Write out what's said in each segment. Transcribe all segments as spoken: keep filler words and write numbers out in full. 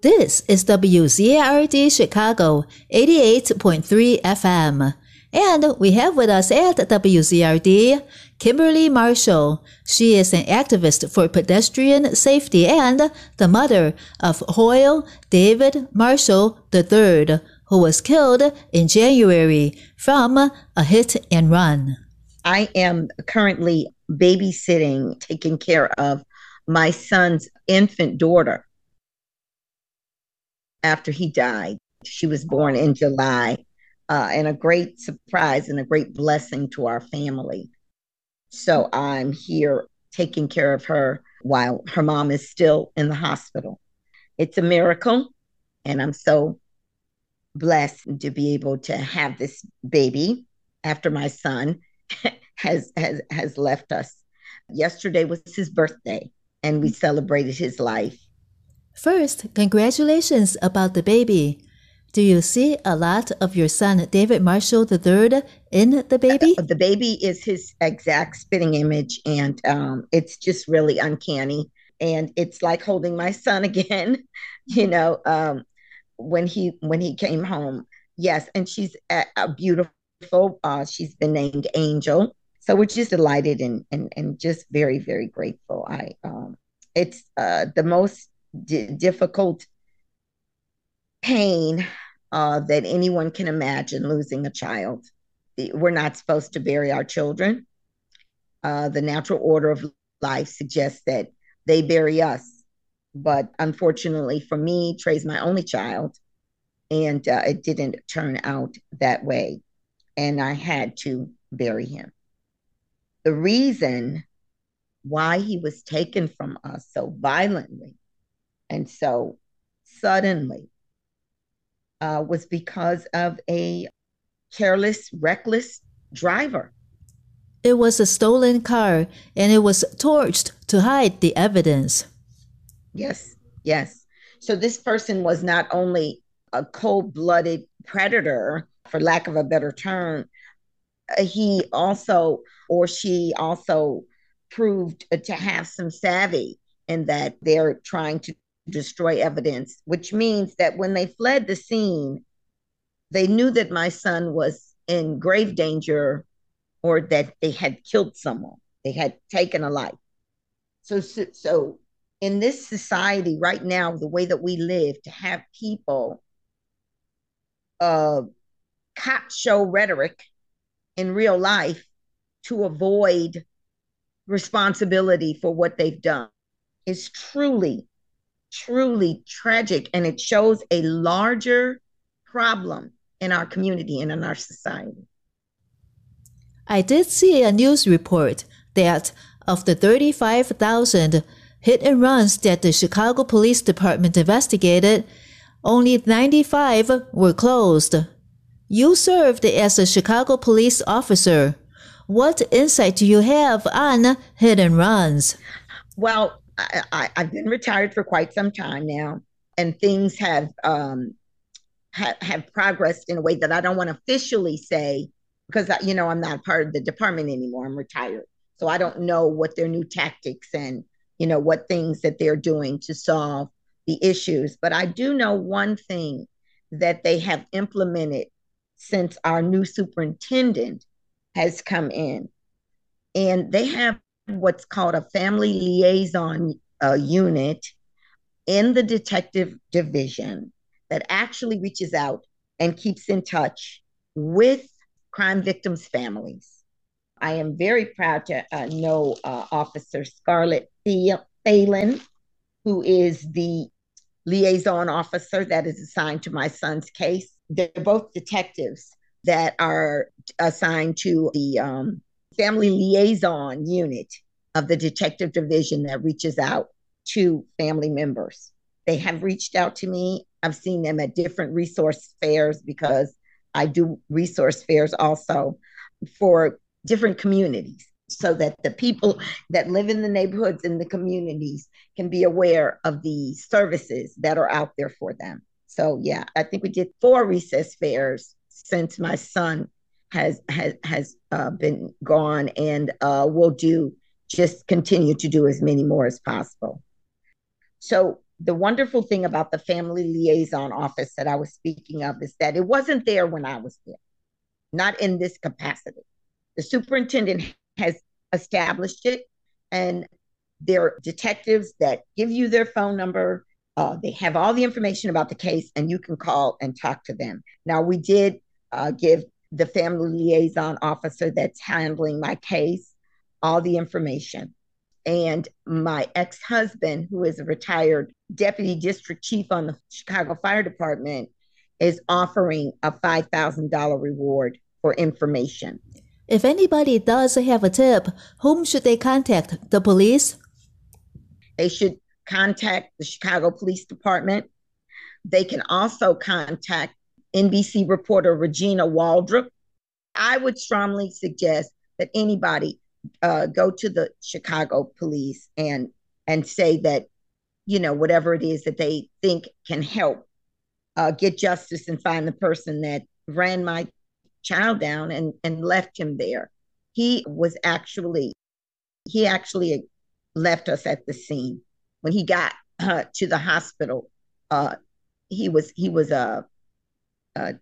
This is W Z A R D Chicago eighty-eight point three F M. And we have with us at W Z R D, Kimberly Marshall. She is an activist for pedestrian safety and the mother of Hoyle David Marshall the third, who was killed in January from a hit and run. I am currently babysitting, taking care of my son's infant daughter after he died. She was born in July. Uh, and a great surprise and a great blessing to our family. So I'm here taking care of her while her mom is still in the hospital. It's a miracle, and I'm so blessed to be able to have this baby after my son has has has left us. Yesterday was his birthday, and we celebrated his life. First, congratulations about the baby. Do you see a lot of your son, David Marshall the third, in the baby? The baby is his exact spitting image, and um, it's just really uncanny. And it's like holding my son again, you know, um, when he when he came home. Yes, and she's a, a beautiful. Uh, she's been named Angel. So we're just delighted and and, and just very, very grateful. I um, It's uh, the most d- difficult pain uh, that anyone can imagine, losing a child. We're not supposed to bury our children. Uh, the natural order of life suggests that they bury us. But unfortunately for me, Trey's my only child, and uh, it didn't turn out that way. And I had to bury him. The reason why he was taken from us so violently and so suddenly Uh, was because of a careless, reckless driver. It was a stolen car, and it was torched to hide the evidence. Yes, yes. So this person was not only a cold-blooded predator, for lack of a better term, he also, or she also proved to have some savvy in that they're trying to destroy evidence, which means that when they fled the scene, they knew that my son was in grave danger or that they had killed someone. They had taken a life. So, so, so in this society right now, the way that we live, to have people uh, cop show rhetoric in real life to avoid responsibility for what they've done is truly truly tragic, and it shows a larger problem in our community and in our society. I did see a news report that of the thirty-five thousand hit and runs that the Chicago Police Department investigated, only ninety-five were closed. You served as a Chicago police officer. What insight do you have on hit and runs? Well, I, I, I've been retired for quite some time now, and things have um, ha, have progressed in a way that I don't want to officially say, because I, you know I'm not part of the department anymore. I'm retired, so I don't know what their new tactics and you know what things that they're doing to solve the issues. But I do know one thing that they have implemented since our new superintendent has come in, and they have what's called a family liaison uh, unit in the detective division that actually reaches out and keeps in touch with crime victims' families. I am very proud to uh, know uh, Officer Scarlett Thalen, who is the liaison officer that is assigned to my son's case. They're both detectives that are assigned to the um, family liaison unit of the detective division that reaches out to family members. They have reached out to me. I've seen them at different resource fairs because I do resource fairs also for different communities so that the people that live in the neighborhoods and the communities can be aware of the services that are out there for them. So yeah, I think we did four recess fairs since my son has has has uh, been gone, and uh, we'll do just continue to do as many more as possible. So the wonderful thing about the family liaison office that I was speaking of is that it wasn't there when I was there, not in this capacity. The superintendent has established it, and there are detectives that give you their phone number. Uh, they have all the information about the case, and you can call and talk to them. Now, we did uh, give the family liaison officer that's handling my case all the information. And my ex-husband, who is a retired deputy district chief on the Chicago Fire Department, is offering a five thousand dollars reward for information. If anybody does have a tip, whom should they contact? The police? They should contact the Chicago Police Department. They can also contact N B C reporter Regina Waldrop. I would strongly suggest that anybody uh, go to the Chicago police and and say that, you know, whatever it is that they think can help uh, get justice and find the person that ran my child down and, and left him there. He was actually, he actually left us at the scene. When he got uh, to the hospital, uh, he was, he was a, a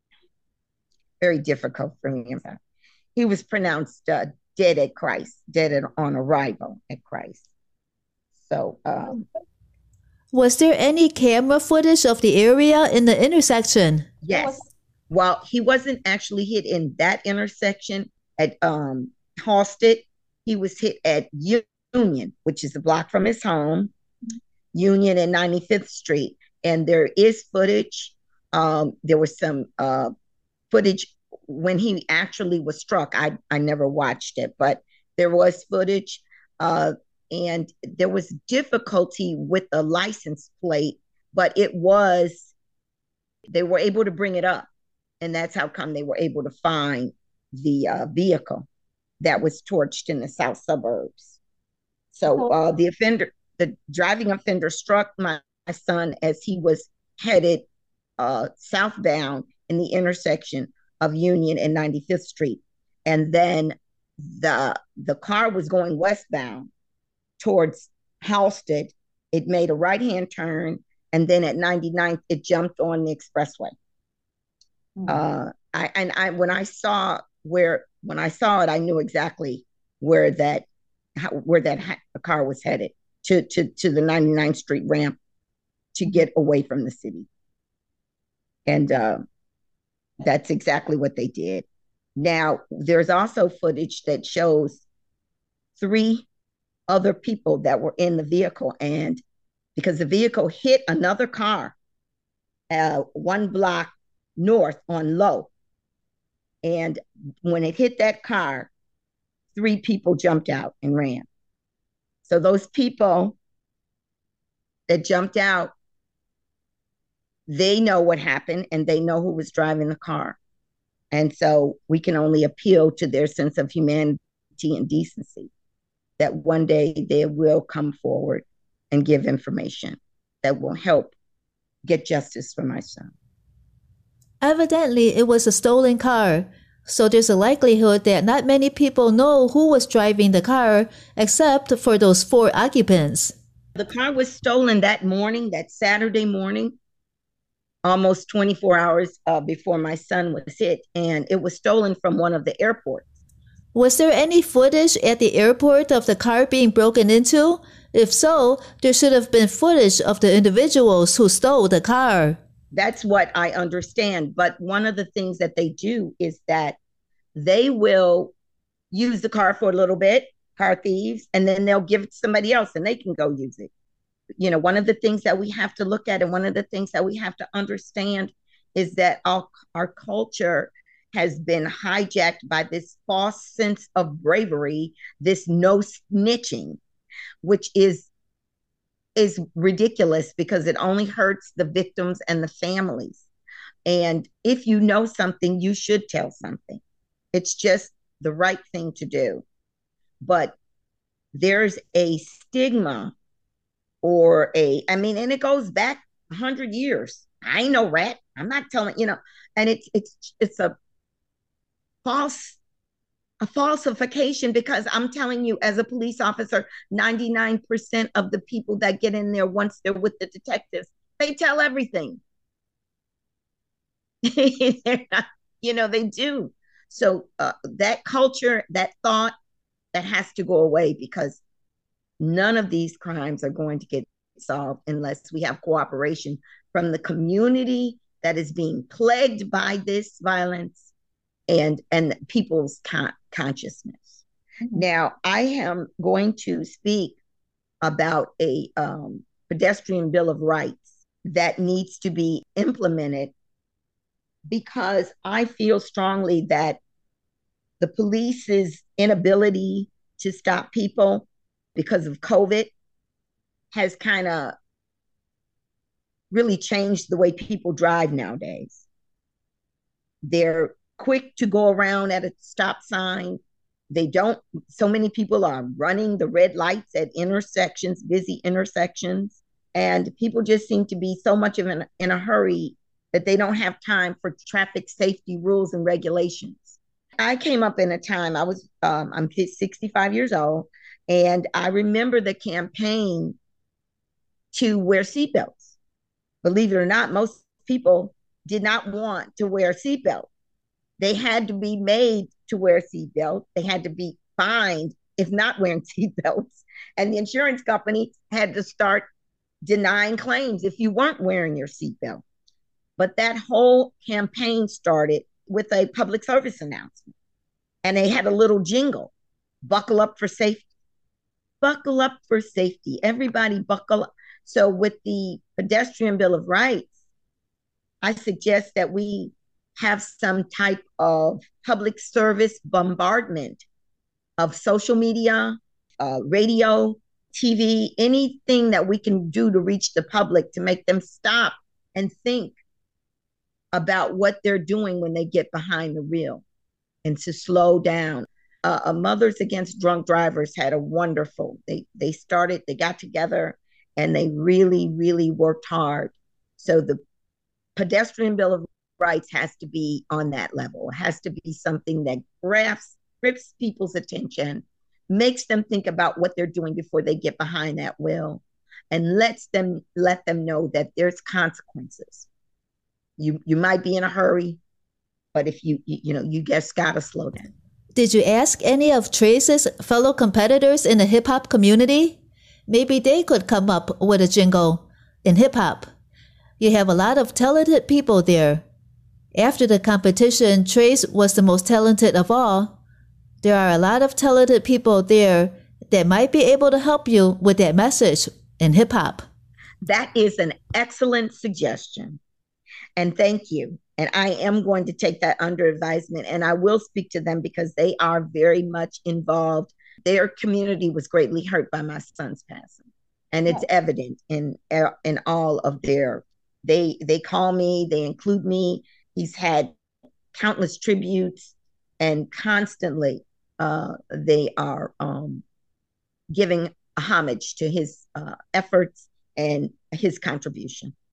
very difficult for me. He was pronounced uh, dead at Christ, dead at, on arrival at Christ. So, um, was there any camera footage of the area in the intersection? Yes. Well, he wasn't actually hit in that intersection at um, Halsted. He was hit at Union, which is a block from his home, Union and ninety-fifth Street. And there is footage. Um, there was some uh, footage when he actually was struck. I, I never watched it, but there was footage. Uh, and there was difficulty with the license plate, but it was, they were able to bring it up. And that's how come they were able to find the uh, vehicle that was torched in the south suburbs. So uh, the offender, the driving offender struck my, my son as he was headed uh, southbound in the intersection of Union and ninety-fifth Street. And then the, the car was going westbound towards Halsted. It made a right-hand turn. And then at ninety-ninth, it jumped on the expressway. Uh, I and I when I saw where when I saw it, I knew exactly where that how, where that ha- car was headed to to to the ninety-ninth Street ramp to get away from the city, and uh, that's exactly what they did. Now, there's also footage that shows three other people that were in the vehicle, and because the vehicle hit another car, uh, one block north on Low. And when it hit that car, three people jumped out and ran. So those people that jumped out, they know what happened and they know who was driving the car. And so we can only appeal to their sense of humanity and decency that one day they will come forward and give information that will help get justice for my son. Evidently, it was a stolen car, so there's a likelihood that not many people know who was driving the car except for those four occupants. The car was stolen that morning, that Saturday morning, almost twenty-four hours uh, before my son was hit, and it was stolen from one of the airports. Was there any footage at the airport of the car being broken into? If so, there should have been footage of the individuals who stole the car. That's what I understand. But one of the things that they do is that they will use the car for a little bit, car thieves, and then they'll give it to somebody else and they can go use it. You know, one of the things that we have to look at and one of the things that we have to understand is that our, our culture has been hijacked by this false sense of bravery, this no snitching, which is is ridiculous because it only hurts the victims and the families. And if you know something, you should tell something. It's just the right thing to do. But there's a stigma or a, I mean, and it goes back a hundred years. I ain't no rat. I'm not telling, you know, and it's, it's, it's a false a falsification, because I'm telling you, as a police officer, ninety-nine percent of the people that get in there once they're with the detectives, they tell everything. Not, you know, they do. So uh, that culture, that thought, that has to go away, because none of these crimes are going to get solved unless we have cooperation from the community that is being plagued by this violence, and and people's con- consciousness. Mm-hmm. Now, I am going to speak about a um, pedestrian bill of rights that needs to be implemented, because I feel strongly that the police's inability to stop people because of COVID has kind of really changed the way people drive nowadays. They're quick to go around at a stop sign. They don't, so many people are running the red lights at intersections, busy intersections, and people just seem to be so much of an, in a hurry that they don't have time for traffic safety rules and regulations. I came up in a time, I was, um, I'm sixty-five years old, and I remember the campaign to wear seatbelts. Believe it or not, most people did not want to wear seatbelts. They had to be made to wear seatbelts. They had to be fined if not wearing seatbelts. And the insurance company had to start denying claims if you weren't wearing your seatbelt. But that whole campaign started with a public service announcement. And they had a little jingle, buckle up for safety. Buckle up for safety. Everybody buckle up. So with the Pedestrian Bill of Rights, I suggest that we have some type of public service bombardment of social media, uh, radio, T V, anything that we can do to reach the public to make them stop and think about what they're doing when they get behind the wheel, and to slow down. Uh, uh, Mothers Against Drunk Drivers had a wonderful, they, they started, they got together and they really, really worked hard. So the Pedestrian Bill of Rights has to be on that level. It has to be something that grasps, grips people's attention, makes them think about what they're doing before they get behind that wheel, and lets them let them know that there's consequences. You you might be in a hurry, but if you you, you know you just gotta slow down. Did you ask any of Trace's fellow competitors in the hip hop community? Maybe they could come up with a jingle in hip hop. You have a lot of talented people there. After the competition, Trace was the most talented of all. There are a lot of talented people there that might be able to help you with that message in hip hop. That is an excellent suggestion. And thank you. And I am going to take that under advisement, and I will speak to them because they are very much involved. Their community was greatly hurt by my son's passing. And it's yeah. evident in in all of their, they they call me, they include me. He's had countless tributes, and constantly uh, they are um, giving homage to his uh, efforts and his contribution.